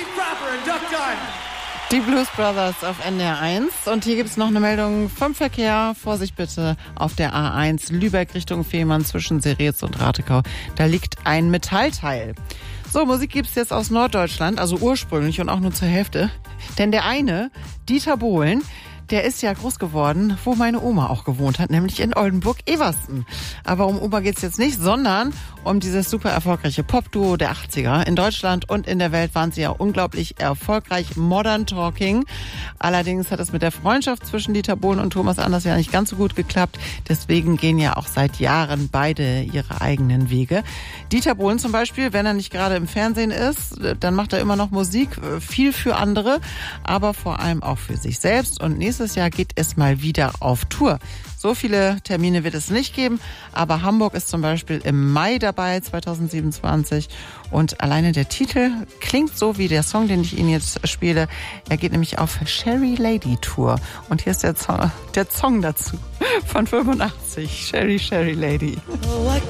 Cropper and Duck Dunn. Die Blues Brothers auf NDR 1. Und hier gibt es noch eine Meldung vom Verkehr. Vorsicht bitte auf der A1 Lübeck Richtung Fehmarn zwischen Seretz und Ratekau. Da liegt ein Metallteil. So, Musik gibt's jetzt aus Norddeutschland, also ursprünglich und auch nur zur Hälfte. Denn der eine, Dieter Bohlen, der ist ja groß geworden, wo meine Oma auch gewohnt hat, nämlich in Oldenburg-Eversten. Aber um Oma geht's jetzt nicht, sondern um dieses super erfolgreiche Pop-Duo der 80er. In Deutschland und in der Welt waren sie ja unglaublich erfolgreich. Modern Talking. Allerdings hat es mit der Freundschaft zwischen Dieter Bohlen und Thomas Anders ja nicht ganz so gut geklappt. Deswegen gehen ja auch seit Jahren beide ihre eigenen Wege. Dieter Bohlen zum Beispiel, wenn er nicht gerade im Fernsehen ist, dann macht er immer noch Musik, viel für andere, aber vor allem auch für sich selbst. Und nächstes Jahr geht es mal wieder auf Tour. So viele Termine wird es nicht geben, aber Hamburg ist zum Beispiel im Mai dabei, 2027. Und alleine der Titel klingt so wie der Song, den ich Ihnen jetzt spiele. Er geht nämlich auf Sherry Lady Tour. Und hier ist der Song dazu von 85, Sherry Lady.